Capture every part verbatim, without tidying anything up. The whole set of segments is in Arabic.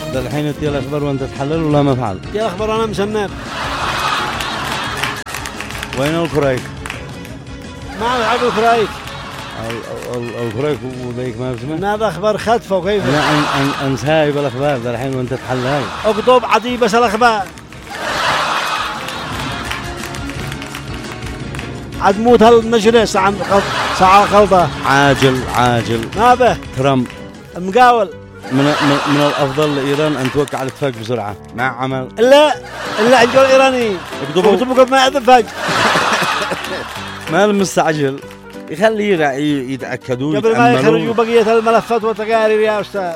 ده الحين انت الاخبار وانت تحلل ولا ما فعل؟ يا الاخبار انا مسنن. وين الكريك؟ ما العب الكريك. الكريك وذيك ما بسمع؟ هذا اخبار خطفه وكيف؟ لا ان ان ان سايب الاخبار ده الحين وانت تحلل. اكتب عدي بس الاخبار. عاد موت هالنجرة ساعة ساعة الخلطة. عاجل عاجل. ما به. ترامب. المقاول. من من, من الافضل لايران ان توقع الاتفاق بسرعه مع عمل. لا لا الجو الايراني. اكتبوا اكتبوا قبل ما يتفق. ما المستعجل يخليه يتاكدوا قبل ما يخرجوا بقية الملفات والتقارير يا استاذ.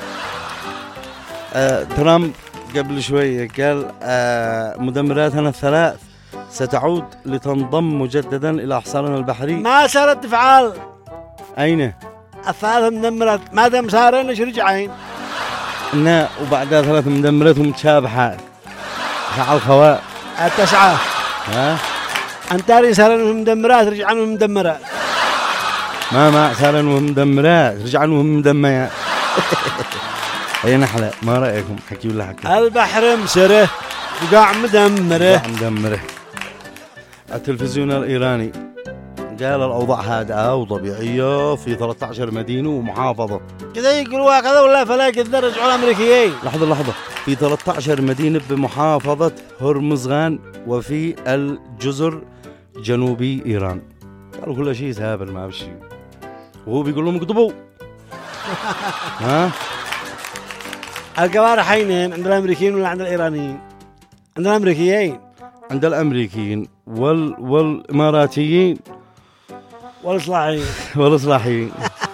آه ترامب قبل شويه قال آه مدمراتنا الثلاث ستعود لتنضم مجددا الى حصارنا البحري. ما صارت افعال. اين؟ الثلاث مدمرات ما دام صارين ايش رجعين؟ لا وبعدها ثلاث مدمرات ومتشابهات. على الخواء. التسعة. ها؟ انتاري صارن مدمرات رجعن مدمرات. ما ما صارن مدمرات رجعن مدميات. هي نحلة ما رأيكم حكي ولا حكي؟ البحر مسره وقاع مدمره. قاع مدمره. التلفزيون الإيراني قال الأوضاع هادئة وطبيعية في ثلاثة عشر مدينة ومحافظة. كذا يقولوا كذا ولا فلا كذا رجعوا الأمريكيين. لحظة لحظة في ثلاثة عشر مدينة بمحافظة هرمزغان وفي الجزر جنوبي إيران. قالوا كل شيء سابر ما بشي. وهو بيقول لهم اكتبوا. ها؟ القوارع حينين عند الأمريكيين ولا عند الإيرانيين؟ عند الأمريكيين. عند الأمريكيين وال والإماراتيين والإصلاحيين. والإصلاحيين.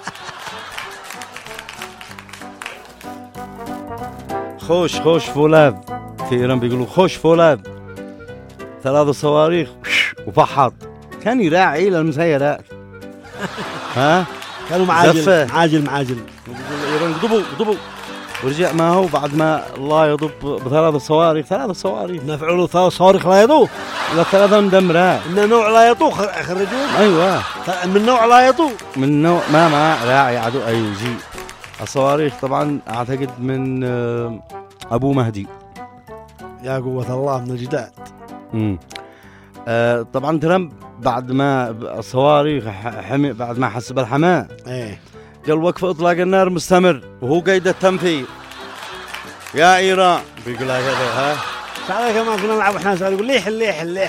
خوش خوش فولاذ في إيران بيقولوا خوش فولاذ. ثلاث صواريخ وفحط. كان يراعي للمسيرات. ها؟ كانوا معاجل معاجل معاجل. إيران قضبوا قضبوا. ورجع ما هو بعد ما الله يضب بثلاث صواريخ ثلاث صواريخ نفعوا له ثلاث صواريخ لا يضوه. لا ثلاثة مدمرات. من نوع لا يطو خرجوه. أيوة. من نوع لا يطو. من نوع ما ما راعي عدو أي جي. الصواريخ طبعا أعتقد من أبو مهدي. يا قوة الله من الجداد. امم آه طبعا ترامب بعد ما الصواريخ حمي بعد ما حس بالحماة. ايه. قال وقف اطلاق النار مستمر وهو قيد التنفيذ. يا ايران بيقول لها كذا ها. ساعة كمان كنا نلعب احنا ساعة يقول ليح ليح ليح.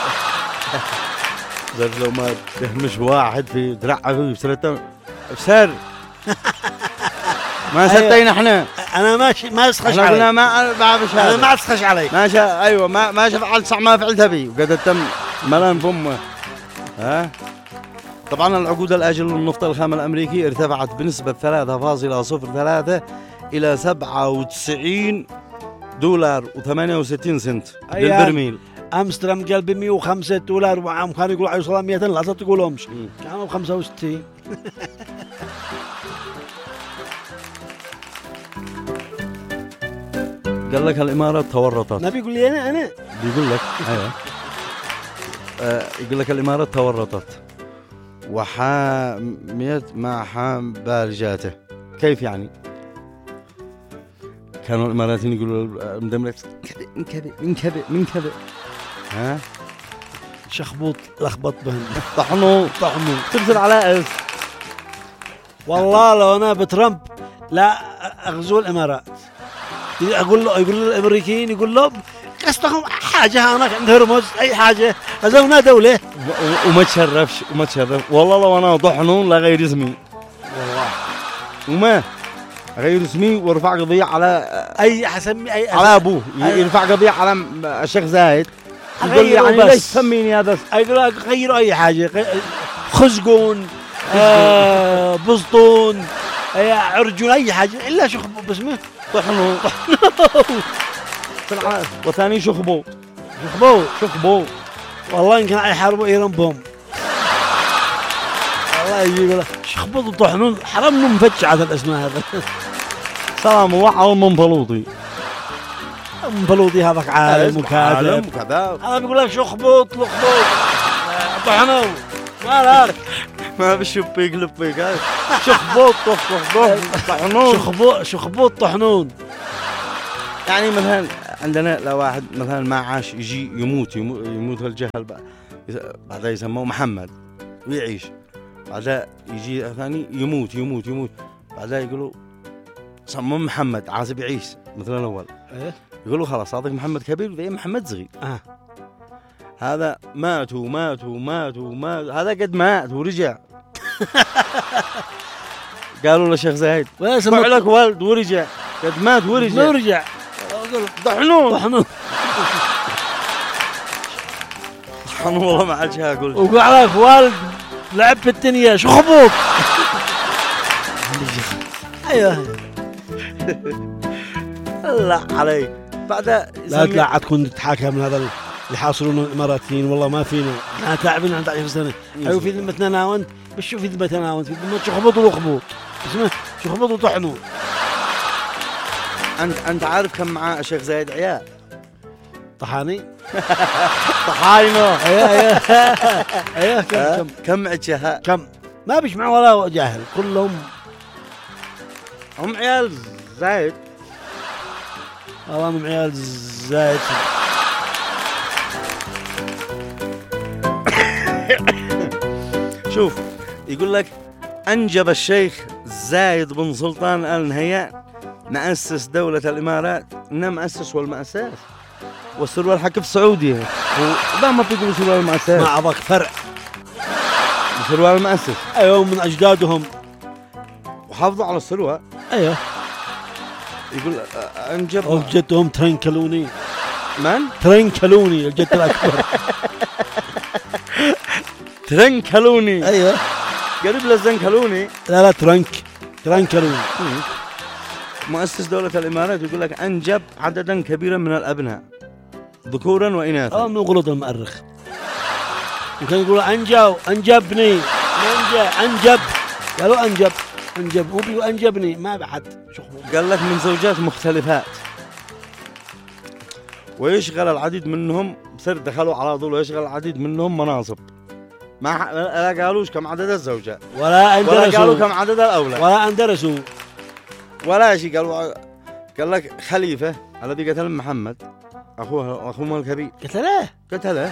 زي لو ما تهمش واحد في درعه في سرته بسر. ما ستينا احنا. انا ماشي ما اسخش عليك. انا ما بعرفش هذا. انا ما اسخش عليك. ما شا ايوه ما ما فعلت صح ما فعلت بي وقد التم ملان فمه. ها طبعا العقود الآجلة للنفط الخام الأمريكي ارتفعت بنسبة ثلاثة فاصلة صفر ثلاثة إلى سبعة وتسعين دولار وثمانية وستين سنت للبرميل. أمس ترامب قال ب مئة وخمسة دولار وعم كانوا يقولوا حيوصل مئة لا تقولهمش كانوا ب خمسة وستين. قال لك الإمارات تورطت. نبي يقول لي أنا أنا بيقول لك أيوة. آه يقول لك الإمارات تورطت وحاميت مع حام بالجاته. كيف يعني؟ كانوا الإماراتيين يقولوا المدمرات من كذا من كذا من كذا. ها شخبوط لخبط بهن. طحنوا طحنوا ترسل على إيش؟ والله لو أنا بترامب لا أغزو الإمارات. أقول له يقول للأمريكيين يقول له قصدهم حاجة هناك عند هرمز أي حاجة غزونا دولة وما تشرفش وما تشرف. والله لو أنا ضحنون لا غير اسمي والله وما غير اسمي ورفع قضية على أي حسمي أي على أبوه يرفع قضية على الشيخ زايد يقول لي يعني ليش تسميني هذا؟ يقول غيروا أي حاجة خزقون آه بسطون آه عرجون أي حاجة إلا شو باسمه طحنوا طحنوا وثاني شخبو شخبو شخبو. والله إن كان يحاربوا إيران بوم والله يجي يقول شخبو وطحنون حرمنا مفتشعة الاسم هذا. سلام الله على المنفلوطي. المنفلوطي هذاك عالم وكاذب وكذاب. أنا بقول لك شخبوط لخبوط طحنوا ما لك ما بشبيك لبيك شخبوط طحنون شخبوط شخبوط طحنون يعني مثلا عندنا لو واحد مثلا ما عاش يجي يموت يموت, يموت الجهل بقى بعدها يسموه محمد ويعيش، بعدها يجي ثاني يموت يموت يموت بعدها يقولوا صمم محمد عازب يعيش مثل الأول. ايه يقولوا خلاص هذاك محمد كبير وذي محمد صغير. اه هذا مات ومات ومات ومات، هذا قد مات ورجع. قالوا للشيخ زايد طلع لك ولد ورجع، قد مات ورجع ورجع طحنون طحنون طحنون والله ما عاد شي اقول. وقع لك والد لعب في الدنيا شو خبوك. ايوه الله عليك. بعدها لا لا تكون تتحاكم من هذا اللي يحاصرون الاماراتيين، والله ما فينا احنا تعبين عند عشر سنه. ايوه في ذمتنا وانت بس شو في ذمتنا وانت في ذمتك شو خبط وخبوط اسمه شو خبط وطحنوا. انت انت عارف كم معاه الشيخ زايد عيال؟ طحاني طحاينه. ايوه ايوه ايوه كم كم كم عجها كم ما بيش معه ولا جاهل كلهم هم عيال زايد. والله من عيال زايد. شوف يقول لك أنجب الشيخ زايد بن سلطان آل نهيان مؤسس دولة الإمارات، إنه مؤسس والمؤسس والسروال الحكم السعودي ولا ما بيقولوا سروال المؤسس ما عضك فرع سروال المؤسس. ايوه من اجدادهم وحافظوا على السروال. ايوه يقول أنجب وجدتهم ترنكلوني. من؟ ترنكلوني الجد الأكبر. ترنكلوني. ايوه قريب للزنكلوني. لا لا ترنك ترنكلوني. مؤسس دولة الإمارات يقول لك أنجب عددا كبيرا من الأبناء ذكورا وإناثا. اه من غلط المؤرخ. وكان يقول أنجب أنجبني أنجب أنجب قالوا أنجب أنجب هو بيقول أنجبني ما بعد شو قال لك من زوجات مختلفات ويشغل العديد منهم بصير دخلوا على طول ويشغل العديد منهم مناصب. ما لا قالوش كم عدد الزوجات ولا ولا قالوا كم عدد الأولاد ولا أندرسوا ولا شيء. قالوا قال لك خليفة الذي قتل محمد أخوه أخوه الكبير قتله قتله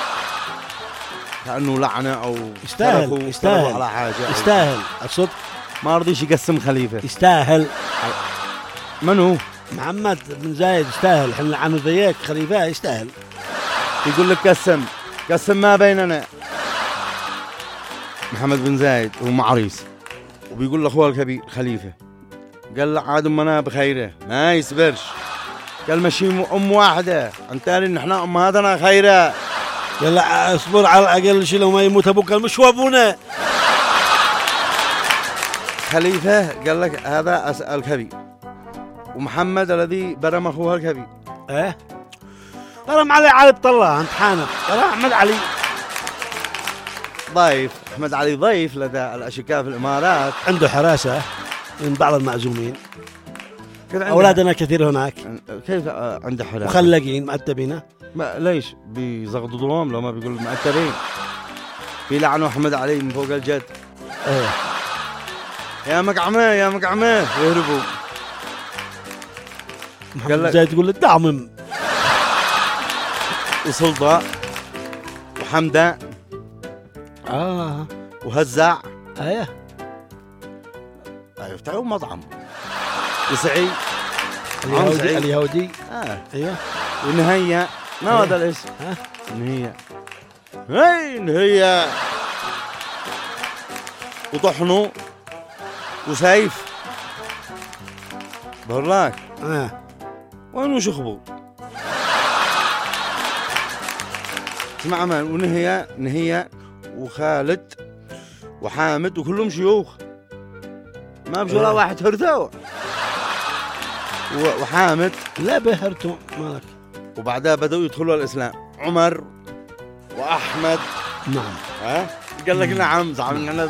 كأنه لعنة أو يستاهل يستاهل على حاجة يستاهل الصدق. ما رضيش يقسم خليفة. يستاهل. من هو؟ محمد بن زايد يستاهل. احنا لعنوا ذيك خليفة يستاهل. يقول لك قسم قسم ما بيننا. محمد بن زايد هو معريس وبيقول لاخوه الكبير خليفة قال له عاد امنا بخيره ما يصبرش. قال مشي ام واحدة انت ان احنا امهاتنا خيره. قال لا اصبر على اقل شيء لو ما يموت ابوك. قال مش هو ابونا. خليفة قال لك هذا الكبير ومحمد الذي برم اخوه الكبير. ايه برم علي علي بطلع انت حانب. برم احمد علي ضيف. احمد علي ضيف لدى الاشقاء في الامارات عنده حراسة من بعض المعزومين. اولادنا كثير هناك. كيف عنده حراسة مخلقين مؤدبين. ما ليش بيزغضضوهم لو ما بيقولوا مؤدبين؟ بيلعنوا احمد علي من فوق الجد. ايه يا مقعمه يا مقعمه يهربوا. قال لك زي تقول الدعمم وسلطة وحمدة اه وهزع. ايه ايوه فتحوا مطعم وسعي اليهودي اليهودي اه ايوه ونهية ما أيه. هذا الاسم. ها نهية هي نهية وطحنوا وسيف بقول لك اه وين شخبوا اسمع مان. ونهية نهية وخالد وحامد وكلهم شيوخ ما بشو ولا واحد هرثوا. وحامد لا بهرتوا مالك. وبعدها بدأوا يدخلوا الإسلام عمر وأحمد. نعم ها قال لك نعم زعلنا.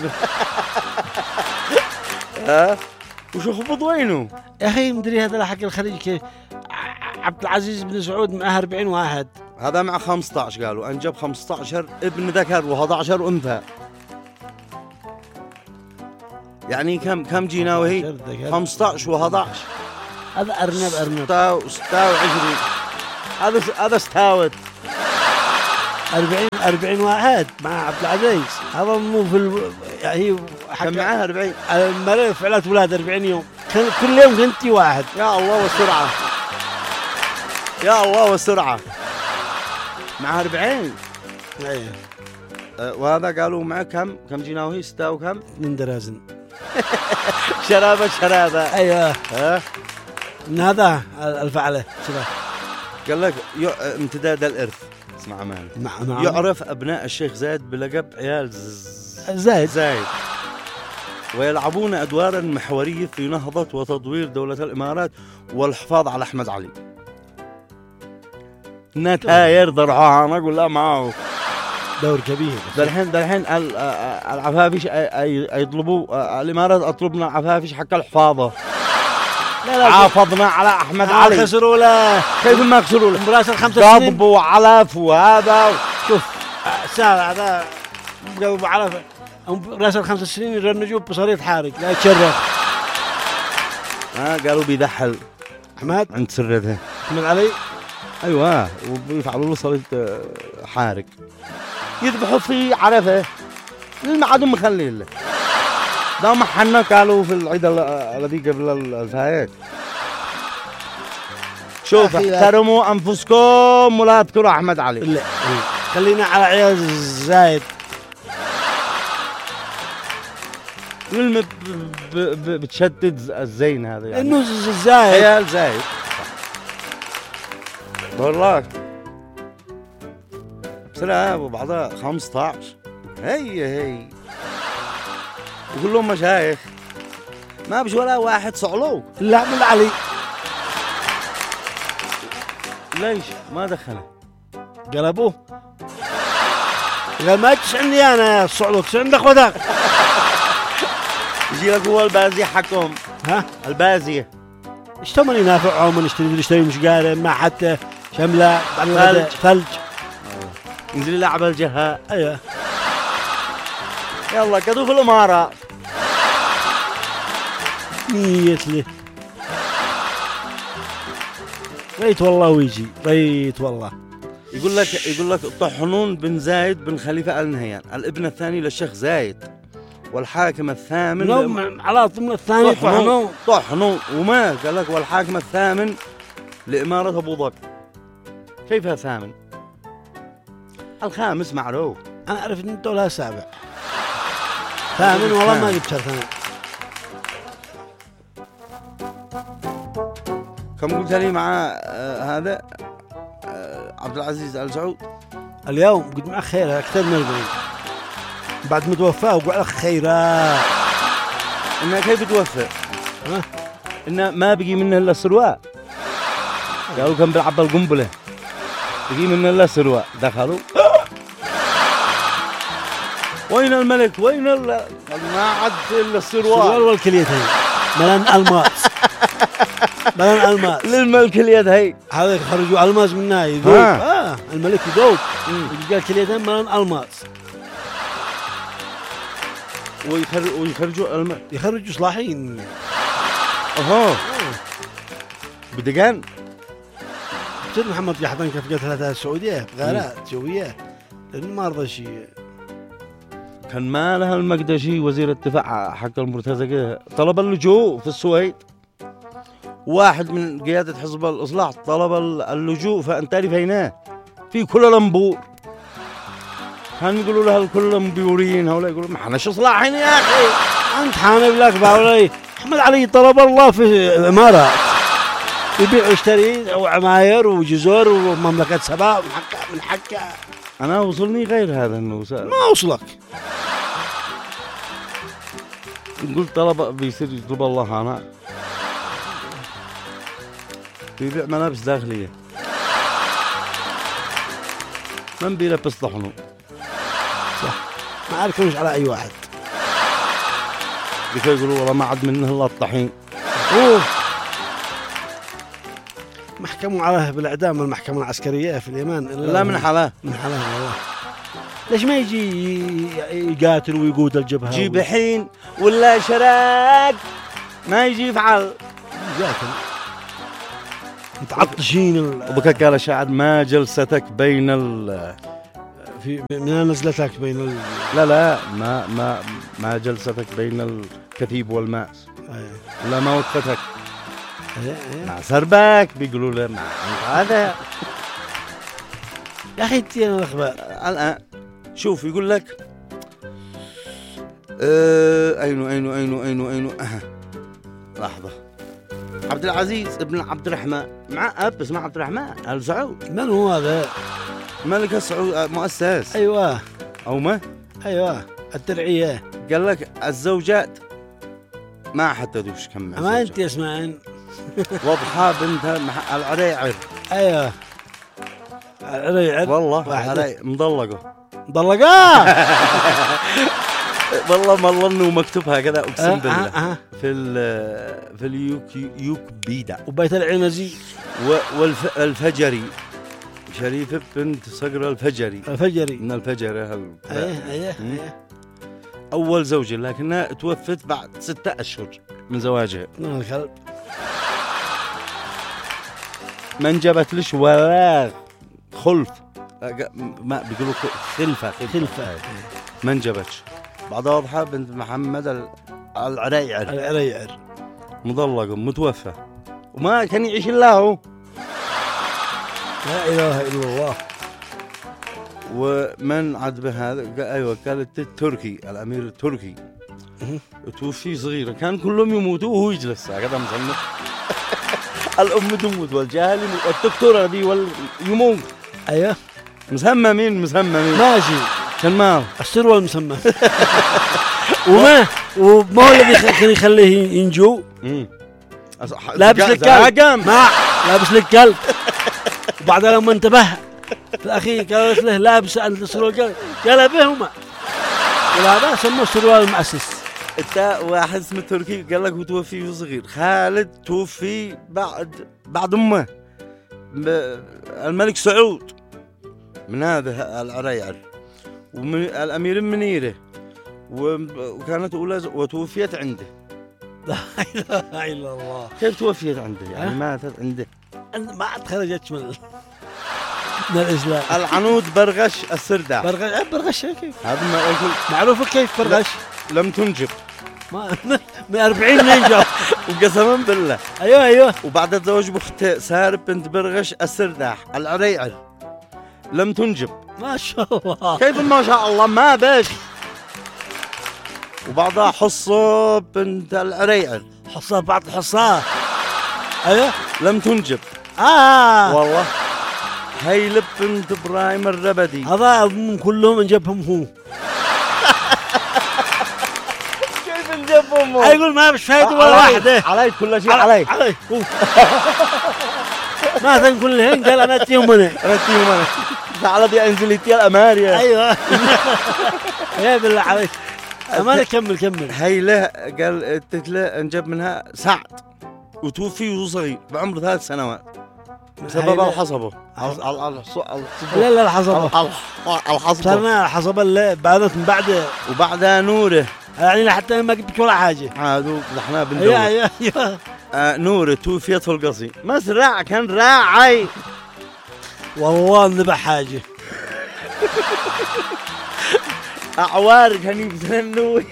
ها وشو خبط وينه يا اخي مدري هذا حق الخليج كيف. عبد العزيز بن سعود معه أربعين واحد. هذا مع خمسة عشر قالوا أنجب خمسة عشر ابن ذكر و11 أنثى. يعني كم كم جينا وهي خمسة عشر و11 هذا أرنب أرنب ستة ستة وعشرين. هذا هذا استاوت. أربعين أربعين واحد مع عبد العزيز. هذا مو في ال... هي كان معاه أربعين. المرة فعلت ولاد أربعين يوم. كل يوم كنتي واحد. يا الله والسرعة. يا الله والسرعة. مع أربعين. ايه. أه وهذا قالوا معه كم؟ كم جينا وهي ستة وكم؟ من درازن. شرابة شرابة. ايوه. ها؟ من هذا الفعلة شبه. قال لك ي... امتداد الإرث. اسمع معنا. مع مع يعرف أبناء الشيخ زايد بلقب عيال ز... زايد. زايد. ويلعبون أدوارا محورية في نهضة وتطوير دولة الإمارات والحفاظ على أحمد علي. نتاير ضرعها أنا أقول لا معه دور كبير. دالحين دالحين العفافيش يطلبوا الإمارات أطلبنا العفافيش حق الحفاظة. لا لا حافظنا على أحمد علي. خسروا له. كيف ما خسروا له؟ براسل خمسة سنين. قضب وعلف وهذا شوف ساعة هذا قضب وعلف. براسل خمس سنين يرنجوا بصريط حارق لا يتشرف. ها قالوا بيدحل أحمد عند سرته. أحمد علي. ايوه وبيفعلوا له صليط حارق يذبحوا فيه عرفه المعدوم مخلي له دام حنا قالوا في العيد الذي قبل الفايت. شوف احترموا انفسكم ولا تذكروا احمد علي. لا خلينا على عيال زايد. كلمة بتشدد الزين هذا يعني انه زايد عيال زايد والله. بسرعة وبعضها خمسة عشر. هي هي وكلهم مشايخ ما بش ولا واحد صعلوك. لا من علي. ليش ما دخله؟ قلبوه. قال ما تش عندي انا يا صعلوك تش عند اخوتك. يجي لك هو البازية حقهم. ها البازية ايش تمني ينافعهم ونشتري نشتري مش قارن ما حتى شملة ثلج ثلج. ينزل لعب الجهة. ايوه يلا قدوا في الإمارة. نيت لي ريت والله ويجي ريت والله. يقول لك يقول لك طحنون بن زايد بن خليفة آل نهيان الابن الثاني للشيخ زايد والحاكم الثامن نوم على ضمن الثاني طحنون طحنون وما قال لك والحاكم الثامن لإمارة أبو ظبي. كيف ثامن؟ الخامس معروف. أنا أعرف إن أنت ولا سابع. ثامن والله ما جبت ثامن. كم قلت لي مع آه هذا آه عبد العزيز آل سعود؟ اليوم قلت معك خير أكثر من أربعين بعد ما توفى وقال لك خيرا. إنه كيف توفى؟ ها؟ إنه ما بقي منه إلا السرواء. قالوا كان بيلعب القنبلة بقي منه إلا السرواء. دخلوا وين الملك وين ال ما عاد إلا السرواء. السروال والكليتين ملان ألماس. ملان ألماس للملك اليد هي هذا خرجوا ألماس منها يذوب. آه الملك يذوب يلقى الكليتين ملان ألماس ويخرج ويخرجوا الم... يخرجوا صلاحين. اها بدقان. سيد محمد قحطان كيف قتلتها السعودية غارات سوية لأنه ما رضى شيء. كان مالها المقدشي وزير الدفاع حق المرتزقة طلب اللجوء في السويد. واحد من قيادة حزب الإصلاح طلب اللجوء فأنتاري فيناه في كل لمبور. كانوا يقولوا لها الكل لمبيوريين هؤلاء يقولوا ما احنا شو إصلاحين يا أخي. أنت حانب لك باولي أحمد علي طلب الله في الإمارات يبيع ويشتري وعماير وجزر ومملكة سبا من حقه من حقه. أنا وصلني غير هذا إنه ما وصلك. قلت طلب بيصير يطلب الله أنا بيبيع ملابس داخلية من بيلبس طحنه. صح ما أعرفش على أي واحد. بيكون يقولوا والله ما عاد منه إلا الطحين. أوه محكموا عليه بالإعدام المحكمة العسكرية في اليمن. لا من حلاه من حلاه والله. ليش ما يجي يقاتل ويقود الجبهة جيب حين ولا شراك ما يجي يفعل يقاتل متعطشين ال- وبكك قال شاعر ما جلستك بين ال في من نزلتك بين ال... لا لا ما ما ما جلستك بين الكثيب والماء أيه. لا ما وقفتك أيه. أيه. مع سربك بيقولوا له مع هذا. يا اخي تينا الاخبار. الآن شوف يقول لك آه أينو أينو أينو أينو أينو أه. لحظة. عبد العزيز ابن عبد الرحمن مع أب اسمه عبد الرحمن آل سعود. من هو هذا؟ ملك سعود مؤسس. ايوه أو ما ايوه الترعيه. قال لك الزوجات ما حددوش كم ما الزوجات. انت اسمعين. وضحى بنت مح- العريعر. ايوه العريعر والله واحدة. العريعر مضلقة. ضلقاه. والله مللني ومكتوبها كذا اقسم بالله آه آه. في ال في اليوك يوك بيدا وبيت العنزي والفجري شريفة بنت صقر الفجري الفجري. من الفجر هل ايه ايه ايه. اول زوجة لكنها توفت بعد ستة اشهر من زواجها. من الكلب. ما انجبت لش ولا خلف ما بيقولوا خلفة خلفه. ما انجبتش. بعدها واضحة بنت محمد ال- العريعر العريعر مضلقة متوفى وما كان يعيش إلا هو. لا اله الا الله. ومن عاد بهذا قال- ايوه قالت التركي الامير التركي توفي صغيره كان كلهم يموتوا وهو يجلس هكذا مصنف. الام تموت والجاهل يموت والدكتوره دي وال- يموت ايوه مسممين مسممين ماشي. كان ما السر والمسمى. وما وما هو الذي خ- كان يخليه ينجو؟ لابس لك كلب. ما لابس لك كلب. وبعدها لما انتبه في الاخير قالت له لابس السروال قال قال بهما. وهذا سموه السروال المؤسس. انت واحد اسمه تركي قال لك هو توفي وهو صغير. خالد توفي بعد بعد امه ب- الملك سعود من هذا العريعر ومن الامير منيره وكانت اولى ز- وتوفيت عنده. لا اله الا الله. كيف توفيت عنده يعني ها؟ ماتت عنده. أنا ما عاد خرجت من من الاسلام. العنود برغش السردع برغش برغش كيف؟ هذا ما اقول معروفه كيف برغش؟ لم تنجب ما من أربعين نينجا. وقسما بالله. ايوه ايوه. وبعد الزواج بأخت سارب بنت برغش السرداح العريعر لم تنجب. ما شاء الله. كيف ما شاء الله ما باش. وبعدها حصة بنت العريعر حصاه بعض الحصاه. ايوه لم تنجب. اه والله هيلب بنت ابراهيم الربدي هذا هم كلهم انجبهم هو. كيف نجبهم؟ يقول ما فيش فايده ولا واحده. علي كل شيء علي علي هو. ما ثن كلهن قال انا اتيهم انا. انا تيهم انا تعال دي انزلتي الاماريا. ايوه. يا بالله عليك. امانه كمل كمل. هيله قال تتله انجب منها سعد وتوفي وهو صغير بعمر ثلاث سنوات بسبب هيله. الحصبه. على على لا لا الحصبه. الحصبه صرنا الحصبه اللي بعدت من بعد وبعدها نوره يعني حتى ما قلت ولا حاجه. عادوا نحن ايوه بندور. ايوه ايوه. آه نوره توفيت في القصيم مسرع كان راعي. والله نبع حاجه. اعوار كان يبتنوي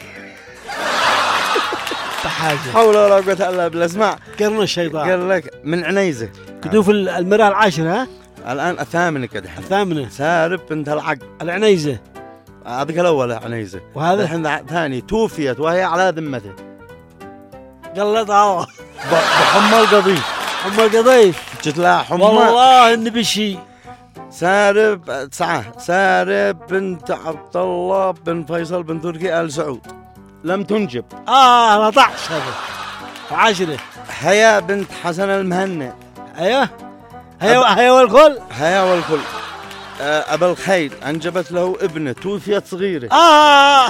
حاجه. حول ولا قوه الا بالله. اسمع قرن الشيطان. قال لك من عنيزه كتوف المراه العاشره ها؟ الان الثامنه كده الثامنه. سارب بنت العقل العنيزه. هذيك الاول عنيزه وهذا الحين ثاني توفيت وهي على ذمته قال الله ب- بحمى القضيف. ام القضيف. جت لها حمى. والله اني بشي. سارب تسعة سارب بنت عبد الله بن فيصل بن تركي آل سعود لم تنجب. اه أربعة عشر هذا عاشره. حياة بنت حسن المهنئ. ايوه هيا هيا والكل. حياة والكل. آه، أبا الخيل أنجبت له ابنة توفيت صغيرة. اه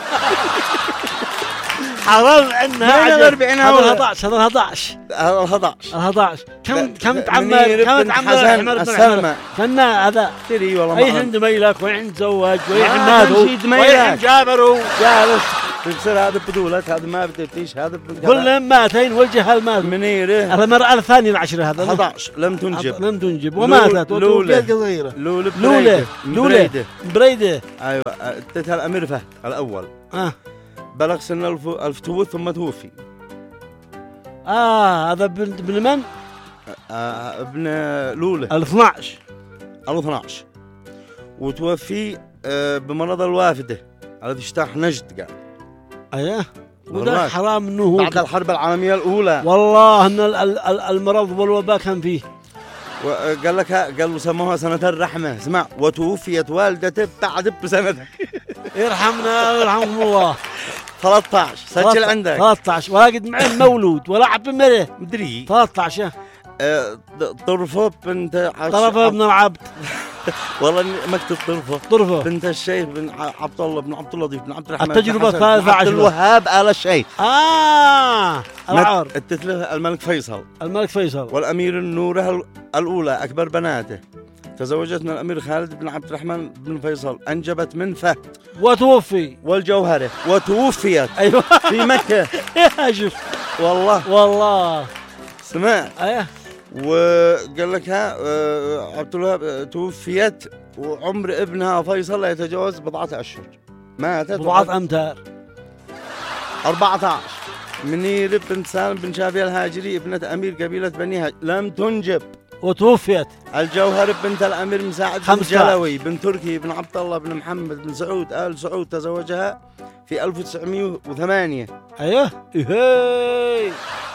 حرام عندنا من الأربعين هذا هذا. أحد عشر هذا أحد عشر هذا أحد عشر. أحد عشر كم لا- كم لا- تعمر منير كم بن تعمر حسن حمر بن السلمى. حمر. كنا هذا تري والله اي ما عند ميلك وين عند زواج وين ما عند مادو تنشيد ميلك. وين عند جابرو. جالس تبصر هذا بدولت هذا ما بتفتيش هذا كلهم ماتين والجهل مات. منيره هذا مرة الثانية العشرة هذا أحد عشر لم تنجب لم تنجب وماتت وتوفيت صغيرة. لولة لولة لولة بريدة. أيوة تتها الأمير فهد الأول آه بلغ سن الف ألف توفي ثم توفي. آه هذا ابن من؟ آه ابن لولة الاثناعش الاثناعش وتوفي آه بمرض الوافدة الذي اجتاح نجد قال. ايه وده حرام انه هو بعد الحرب العالمية الأولى والله ان المرض والوباء كان فيه. وقال لك قالوا سموها سنة الرحمة. اسمع وتوفيت والدته بعد بسنتك. يرحمنا ويرحمكم الله. ثلاثة عشر سجل عندك ثلاثة عشر ولا قد معين مولود ولا عب مره مدري ثلاثة عشر. أه طرفة بنت طرفة بن العبد والله مكتب طرفة طرفة بنت الشيخ بن عبد الله بن عبد اللطيف بن عبد الرحمن التجربة الثالثة عشر عبد الوهاب آل الشيخ. آه العار التثليث الملك فيصل الملك فيصل والأمير النورة الأولى أكبر بناته تزوجت من الأمير خالد بن عبد الرحمن بن فيصل أنجبت من فهد وتوفي والجوهرة وتوفيت أيوة في مكة. يا شوف والله والله سمع أيه. وقال لك ها عبد الوهاب توفيت وعمر ابنها فيصل لا يتجاوز بضعة أشهر. ماتت بضعة أمتار. أربعة عشر منير بن سالم بن شافي الهاجري ابنة أمير قبيلة بني هاجر لم تنجب وتوفيت. الجوهر بنت الأمير مساعد بن جلوي بن تركي بن عبد الله بن محمد بن سعود آل سعود تزوجها في ألف وتسعمائة وثمانية. أيوه إيه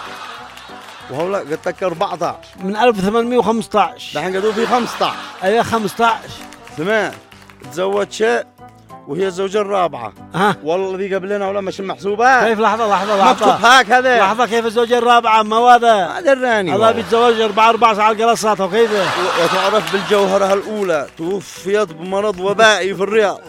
وهو لا قلت لك أربعة عشر من ألف وثمانمائة وخمسة عشر. دحين قالوا في خمسة عشر. أيوه خمسة عشر. سمع تزوج شيء وهي الزوجة الرابعة. ها والله ذي قبلنا ولا مش محسوبة. كيف لحظة لحظة لحظة مكتوب هكذا لحظة كيف الزوجة الرابعة ما هذا ما دراني هذا بيتزوج أربعة أربعة على القلاصات وكيف. وتعرف بالجوهرة الأولى توفيت بمرض وبائي في الرياض.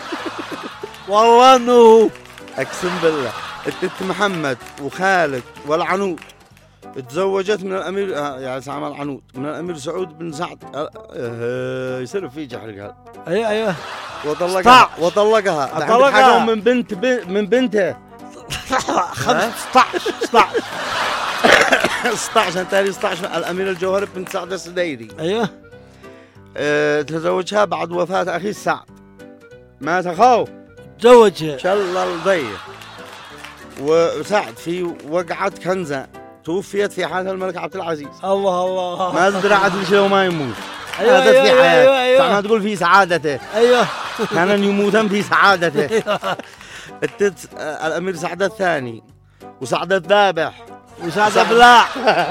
والله إنه أقسم بالله التت محمد وخالد والعنود تزوجت من الأمير آه يعني سامع العنود من الأمير سعود بن سعد آه يصير في جحر قال. أيوه أيوه وطلقها وطلقها طلقها من بنت من بنته. خمسة عشر ستة عشر ستة عشر تالي ستة عشر الأمير الجوهري بن سعد السديري. أيوه أه تزوجها بعد وفاة أخي سعد مات أخوه تزوجها شل الضيق وسعد في وقعة كنزة توفيت في حياة الملك عبد العزيز. الله الله ما زرعت لشيء وما يموت. أيوة هذا في حياة أيوة أيوة ما تقول في سعادته. أيوه كان يموتن في سعادته. التت الأمير سعد الثاني وسعد الذابح وسعد بلاع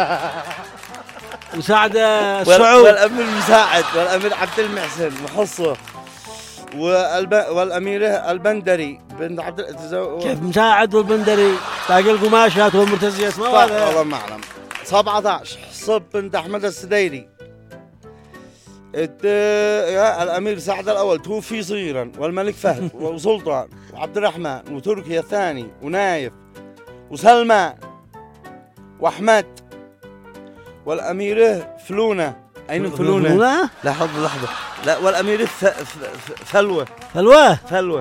وسعد السعود والأمير مساعد والأمير عبد المحسن وحصه والب... والأميرة البندري بنت عبد التزو... كيف مساعد والبندري باقي القماشات والمرتزيات ما هذا والله ما أعلم. سبعة عشر حصة بنت أحمد السديري الت... الأمير سعد الأول توفي صغيرا والملك فهد وسلطان وعبد الرحمن وتركي الثاني ونايف وسلمان وأحمد والأميرة فلونة. أين فلونة؟ فلونة؟ لحظة لحظة لا والأميرة ف... ف... فلوة فلوة فلوة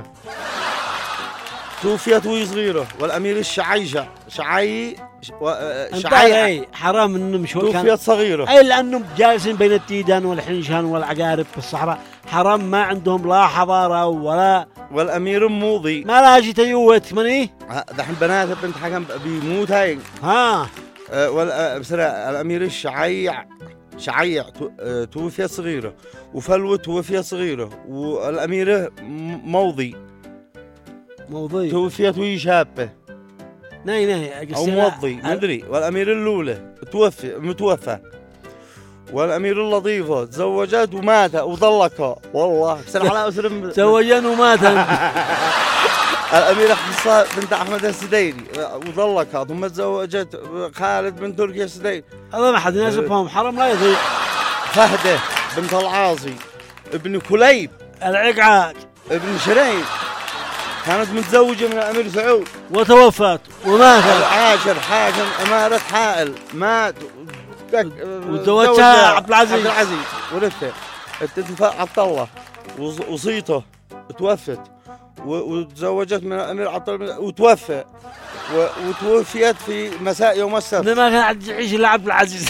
توفيت وهي صغيرة. والأميرة الشعيشة شعي شعي حرام انه مش توفيت صغيرة. اي لانهم جالسين بين التيدان والحنشان والعقارب في الصحراء حرام ما عندهم لا حضارة ولا. والأمير موضي ما لها شي تيوت مني دحين بنات بنت حكم بيموت هاي. ها أه وال بصراحة الأمير الشعيع شعيع توفيت صغيرة وفلوة توفيت صغيرة والأميرة موضي موضي توفيت وهي شابة ناي ناي أو موضي ما أدري. والأمير اللولة توفي متوفى. والأمير اللطيفة تزوجت ومات وطلقها. والله سر على أسر تزوجن ومات. الأميرة حصة بنت أحمد السديري وطلقها ثم تزوجت خالد بن تركي السديري. هذا ما حد يناسبهم حرام لا يضيع. فهدة بنت العاصي ابن كليب العقعاق ابن شرين كانت متزوجة من الأمير سعود وتوفت وماتت. العاشر حاكم أمارة حائل مات وتزوجها عبد العزيز عبد العزيز ورثه التدفع عبد الله وصيته توفت. وتزوجت من الأمير عبد الله وتوفى وتوفيت في مساء يوم السبت. ما كان عاد يعيش إلا عبد العزيز.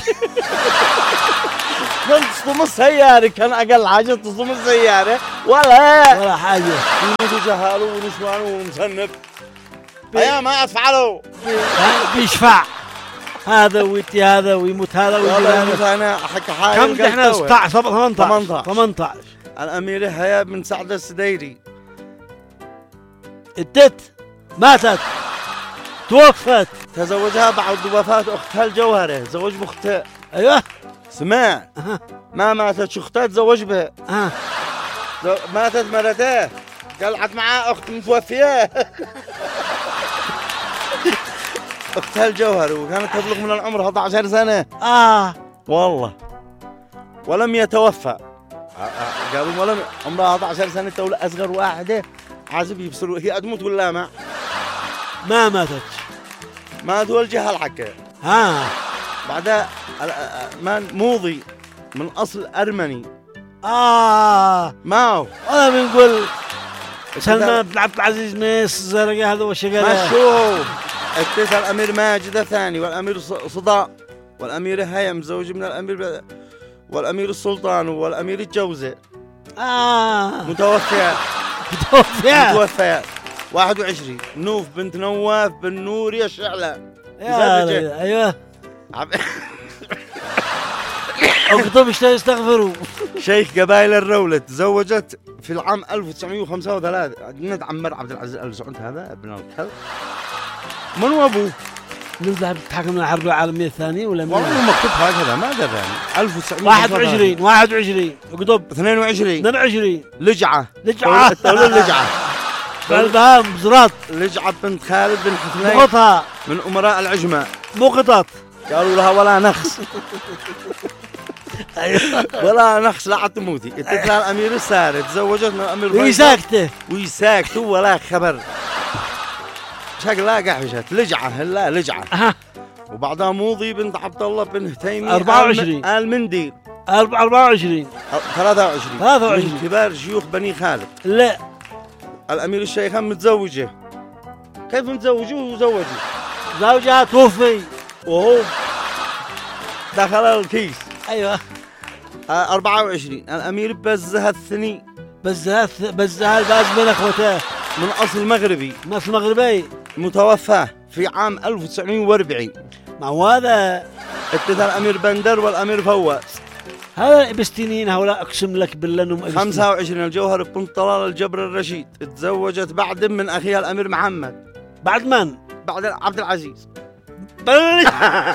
كنت تصطم السيارة، كان أقل حاجة تصطم السيارة ولا ولا حاجة. يموتوا جهاله ونسوانه ومسنب. يا ما أفعله بيشفع هذا ويتي هذا ويموت هذا ويموت هذا. أنا أحكي حاجة. كم احنا ستة عشر ثمانية عشر ثمانية عشر. الأميرة هيا بن سعد السديري التت ماتت توفت. تزوجها بعد وفاة أختها الجوهرة، زوج بأختها. أيوه سمع. أه. ما ماتت أختها تزوج بها. أه. ماتت مرته قلعت معاه أخت متوفية. أختها الجوهرة وكانت تبلغ من العمر أحد عشر سنة. آه والله ولم يتوفى. قالوا ولم عمرها أحد عشر سنة تولى أصغر واحدة عازب يبصروا هي أدمت ولا ما ما ماتت. ما توجه الحكي. ها بعدها مان موضي من أصل أرمني. آه ما هو أنا بنقول سلمان بن عبد العزيز ميس زرقاء هذا وشغله. شو التيت الأمير ماجد الثاني والأمير صداء والأمير هيا مزوج من الأمير ب... والأمير السلطان والأمير الجوزة. آه متوفيات. متوفيات متوفيات واحد وعشرين. نوف بنت نواف بن نوري الشعلة. يا أيوه اكتب ايش يستغفروا. شيخ قبائل الرولة تزوجت في العام ألف وتسعمائة وخمسة وثلاثين. ند عمر عبد العزيز آل سعود هذا ابن الكلب. من وابوه؟ نذهب تحكم من الحرب العالمية الثانية ولا من؟ والله مكتوب هكذا ما ادري يعني. ألف وتسعمائة واحد وعشرين واحد وعشرين اكتب اثنين وعشرين اثنين وعشرين. لجعة لجعة الدولة لجعة. قلبها بزرات. لجعة بنت خالد بن حسنين مقطها من أمراء العجمة. مقطت. قالوا لها ولا نخس. ولا نخس لا تموتي. اتتلال الأمير الساري تزوجت من الأمير فيصل ويساكته ويساكته ولا خبر. شكلها قحشت لجعة هلا لجعة. أه. وبعدها موضي بنت عبد الله بن هتيمي أربعة وعشرين. آل مندير أربعة وعشرين ثلاثة وعشرين ثلاثة وعشرين من كبار شيوخ بني خالد. لا الأمير الشيخان متزوجة. كيف متزوجوه وزوجوا؟ زوجها توفي وهو دخل الكيس. ايوه آه أربعة وعشرين. الأمير بزها الثني. بزها بزها الباز من اخوته من أصل مغربي. من أصل مغربي. متوفى في عام ألف وتسعمائة وأربعين. ما هو هذا اتت الأمير بندر والأمير فواز. هذا ابستينين هؤلاء اقسم لك بالله انهم خمسة وعشرين. الجوهر بن طلال الجبر الرشيد تزوجت بعد من أخيها الأمير محمد. بعد من؟ بعد عبد العزيز. بلدي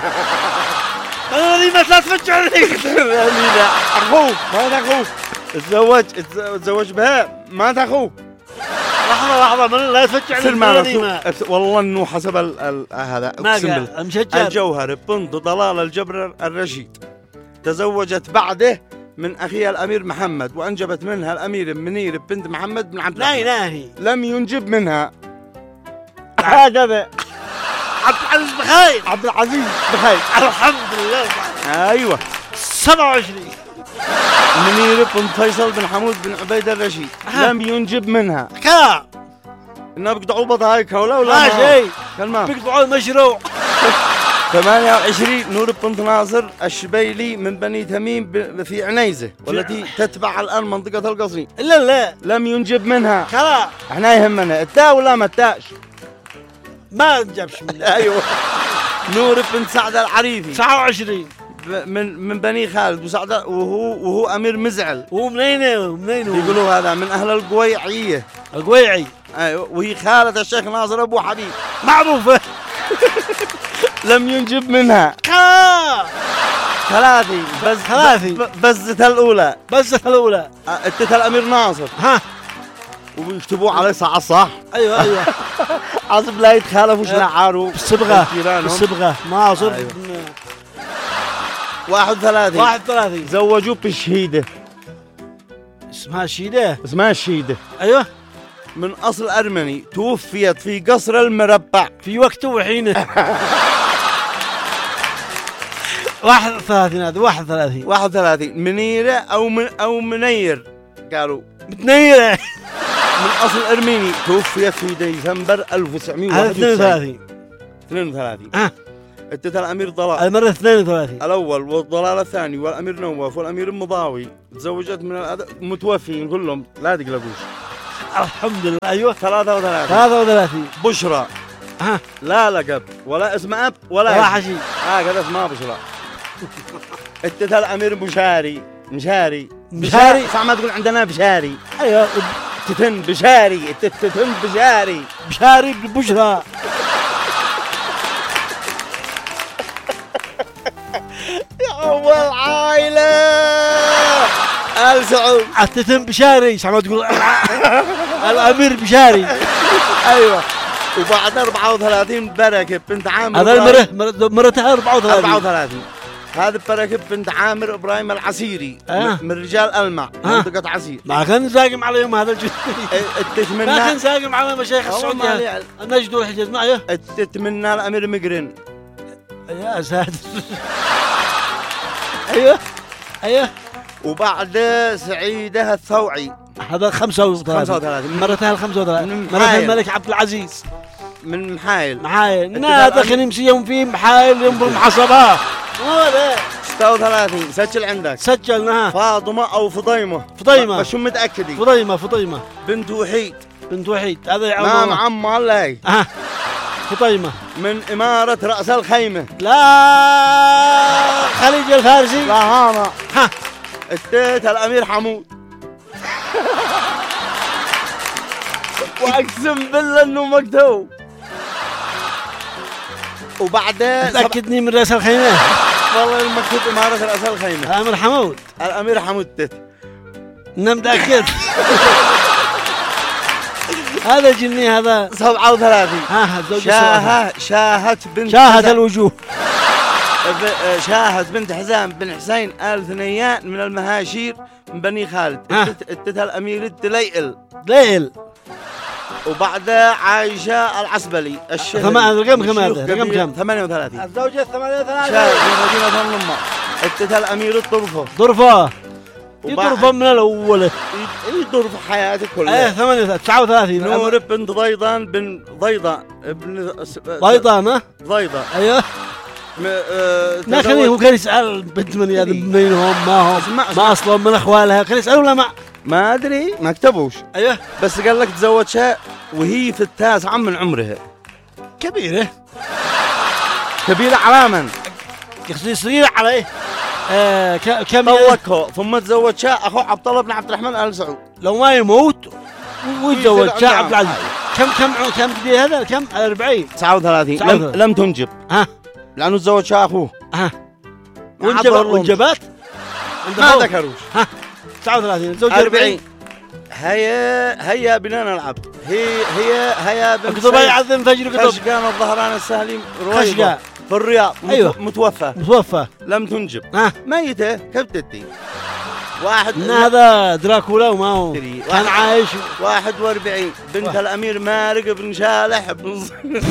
بلدي ما تفجع عليك. أخوه ما أخوه تزوج تزوج بها ما أخوه. لحظة لحظة من لا تفجع عليك. والله إنه حسب ال هذا أقسم بالله الجوهر بن طلال الجبر الرشيد تزوجت بعده من أخيها الأمير محمد وأنجبت منها الأمير منير بنت محمد بن عبد لا إلهي. لم ينجب منها هكذا. عبد العزيز بخير. عبد العزيز بخير الحمد لله. أيوة. سبعة وعشرين. منير بن فيصل بن حمود بن عبيد الرشيد لم ينجب منها. كا إنها بيقطعوا بطها هيك ولا ولا ما شيء. كلمة بيقطعوا المشروع. ثمانية وعشرين. نور بن ناصر الشبيلي من بني تميم في عنيزة والتي تتبع الآن منطقة القصرين. لا لا لم ينجب منها. خلاص احنا يهمنا التاء ولا ما التاش. ما انجبش منها. ايوه. نور بن سعد العريفي تسعة وعشرين من من بني خالد وسعد وهو وهو امير مزعل. وهو منين منين يقولوا هذا من اهل القويعيه. القويعي. ايوه. وهي خالة الشيخ ناصر ابو حبيب معروفه. لم ينجب منها. كا ثلاثي. بز ثلاثي. بزتها الاولى. بزتها الاولى. اتتها الامير ناصر. ها ويكتبوا عليه صح صح. ايوه ايوه. عصب لا يتخالفوا شنعاروا بالصبغه بالصبغه ناصر. أيوة. واحد وثلاثين. واحد وثلاثين. زوجوه بالشهيدة. اسمها الشهيدة. اسمها الشهيدة. ايوه. من اصل ارمني توفيت في قصر المربع في وقته وحينه. واحد وثلاثين. هذا واحد وثلاثين. واحد وثلاثين. منيرة او من او منير قالوا متنيرة. من أصل أرميني توفيت في ديسمبر ألف وتسعمائة وواحد وتسعين. اثنين وثلاثين. اثنين وثلاثين. ها. التتر الأمير ضلال. المرة اثنين وثلاثين. الأول والضلال الثاني والأمير نواف والأمير المضاوي تزوجت من الأد... متوفين كلهم لا تقلقوش. الحمد لله. أيوه. ثلاثة وثلاثين. ثلاثة وثلاثين. بشرى. ها. لا لقب ولا اسم أب ولا ولا حشي. ها كذا اسمها بشرى. التتر الأمير مشاري. مشاري. مشاري. صح ما تقول عندنا بشاري. أيوه. تتن بشاري. تتن بشاري. بشاري بالبشرى. يا أول عائلة آل سعود. التتم بشاري صح ما تقول الأمير بشاري. أيوة. وبعد أربعة وثلاثين بركة بنت عامر. هذا المرة مرتها أربعة وثلاثين. أربعة وثلاثين. هذه بركة بنت عامر إبراهيم العسيري. آه. من رجال ألمع. آه. منطقة عسير. ما كان ساقم عليهم هذا الجد. التتمنى. ما كان ساقم على مشايخ السعودية. النجد والحجاز معي. التتمنى الأمير مقرن. يا ساتر. ايوه ايوه. وبعد سعيدة الثوعي. هذا خمسة وثلاثين. خمسة وثلاثين. مرتها الخمسة وثلاثين. مرتها الملك عبد العزيز. من محايل. محايل. هذا خنمسي يوم فيه محايل يوم بالمحصبة. هذا. ستة وثلاثين. سجل عندك. سجلناها. فاطمة أو فضيمة. فضيمة. بس شو متأكدين. فضيمة فضيمة. بنت وحيد. بنت وحيد. هذا يا ما معم الله هي. ها. فطيمة. من إمارة رأس الخيمة. لا خليج الفارسي. لا هانا. ها. التيت الأمير حمود. وأقسم بالله إنه مكتوب. وبعدين تأكدني من رأس الخيمة. والله المكتوب إمارة رأس الخيمة. الأمير حمود. الأمير حمود تيت. أنا متأكد. هذا جني هذا. سبعة وثلاثين. ها زوج شاهة شاهت بنت شاهت الوجوه. شاهت بنت حزام بن حسين آل ثنيان من المهاشير من بني خالد. التتها الأمير الدليل. دليل. وبعدها عايشة العسبلي الشهري. ثمان رقم كم هذا؟ رقم كم؟ ثمانية وثلاثين. الزوجة ثمانية وثلاثين. شاهد في مدينة النمة. التتها الأمير الطرفة. طرفة. يطرفة من الأول. يطرف حياتك كلها. ايه ثمانية تسعة وثلاثين. نور بنت ضيضان بن ضيضان ابن ضيضان. ها؟ ضيضان. ايوه. ما خليه هو كان يسأل بنت من هذا منين هم ما هم ما أصلهم من أخوالها كان يسأل ولا ما ما أدري ما كتبوش. أيوه. بس قال لك تزوجها وهي في التاسعة من عمرها. كبيرة. كبيرة على من؟ يقصد صغيرة عليه. آه كم طلقها ثم تزوجها أخو عبد الله بن عبد الرحمن آل سعود. لو ما يموت ويتزوجها عبد العزيز. كم كم كم قد هذا كم؟ أربعين. تسعة وثلاثين. لم, لم تنجب. ها. لأنه تزوجها أخوه. ها. وانجبت وانجبت. ما ذكروش. ها. تسعة وثلاثين. زوج أربعين. هيا هيا بنا نلعب. هي هي هيا بن كتب يعظم فجر كتب. خشقان الظهران السهلي خشقان في الرياض. أيوه. متوفى. متوفى. لم تنجب. ها. ميتة كيف تدي؟ واحد من هذا دراكولا وما هو كان عايش. واحد وأربعين. بنت واحد. الأمير مارق بن شالح بن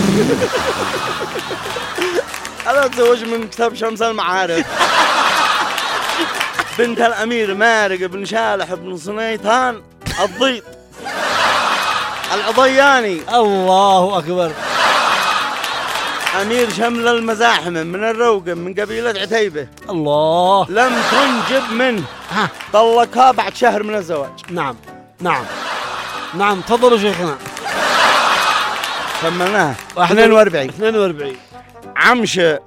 أنا تزوج من كتاب شمس المعارف. بنت الأمير مارق بن شالح بن صنيتان الضيط العضياني. الله أكبر. أمير شمل المزاحمة من الروقة من قبيلة عتيبة. الله. لم تنجب منه. ها. طلقها بعد شهر من الزواج. نعم نعم نعم. تفضلوا شيخنا. كملناها. اثنين وأربعين. اثنين وأربعين. عمشة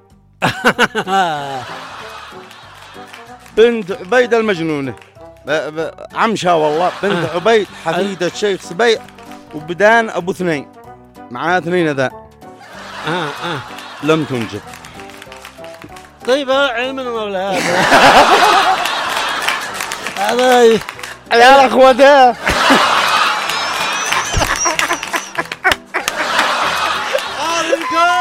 بنت عبيد المجنونة. عمشة والله بنت آه. عبيد حفيدة الشيخ سبيع وبدان أبو اثنين معاه اثنين ذا. آه آه. لم تنجب. طيب علمنا مولا هذا هذا يا اخوته